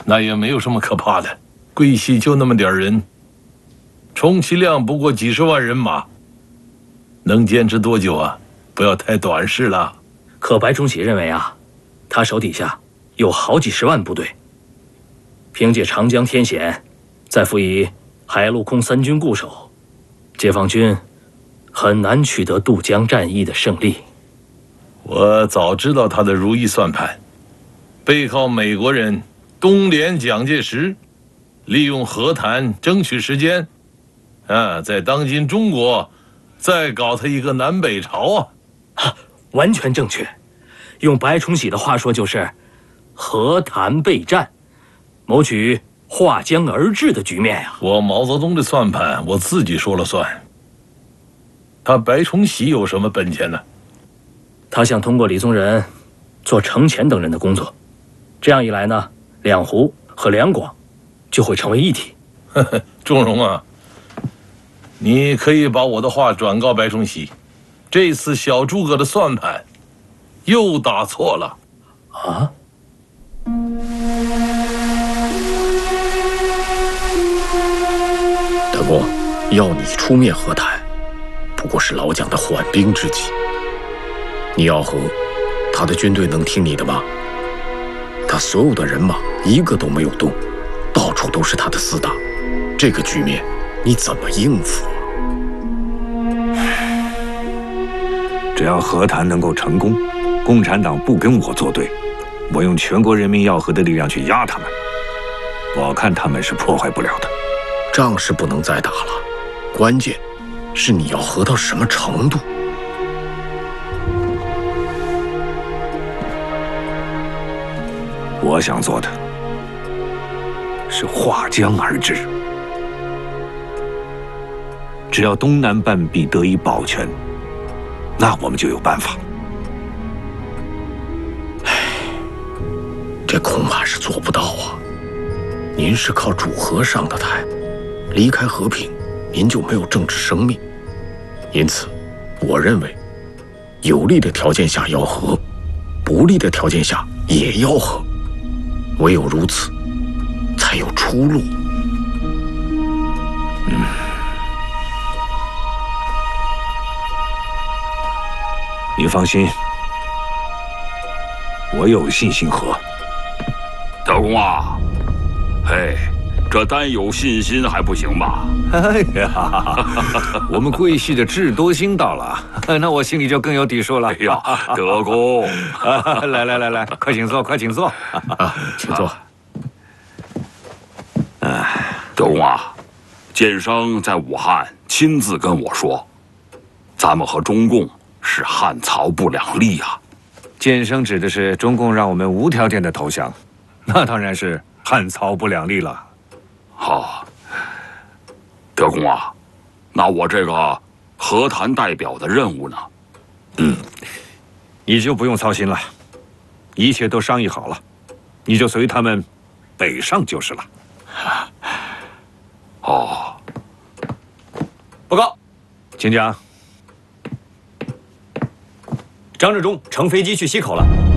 那也没有什么可怕的。桂系就那么点人，充其量不过几十万人马，能坚持多久啊？不要太短视了。 可白崇禧认为啊，他手底下有好几十万部队，凭借长江天险，再辅以海陆空三军固守，解放军很难取得渡江战役的胜利。 我早知道他的如意算盘，背靠美国人，东联蒋介石，利用和谈争取时间，在当今中国再搞他一个南北朝啊！ 完全正确，用白崇禧的话说就是和谈备战，谋取划江而治的局面呀。 我毛泽东的算盘我自己说了算，他白崇禧有什么本钱呢？ 他想通过李宗仁做程潜等人的工作，这样一来呢，两湖和两广就会成为一体。 仲荣啊，你可以把我的话转告白崇禧，这次小诸葛的算盘又打错了啊！ 德公，要你出面和谈，不过是老蒋的缓兵之计。你要和，他的军队能听你的吗？他所有的人马一个都没有动，到处都是他的厮打，这个局面你怎么应付啊？ 只要和谈能够成功，共产党不跟我作对，我用全国人民要和的力量去压他们，我看他们是破坏不了的。 仗是不能再打了，关键是你要和到什么程度。 我想做的是划江而治，只要东南半壁得以保全，那我们就有办法。 这恐怕是做不到啊！您是靠主和上的台，离开和平，您就没有政治生命。因此，我认为，有利的条件下要和，不利的条件下也要和。唯有如此，才有出路。 你放心，我有信心和。 德公啊，嘿，这单有信心还不行吧？ 哎呀，我们桂系的智多星到了，那我心里就更有底数了。 哎呀，德公， 来，快请坐，快请坐。 请坐。 德公啊，建生在武汉亲自跟我说，咱们和中共是汉曹不两立呀。 建生指的是中共让我们无条件的投降，那当然是汉曹不两立了。 好，德公啊，那我这个和谈代表的任务呢？ 你就不用操心了，一切都商议好了，你就随他们北上就是了。 哦， 报告， 请讲。 张治中乘飞机去溪口了。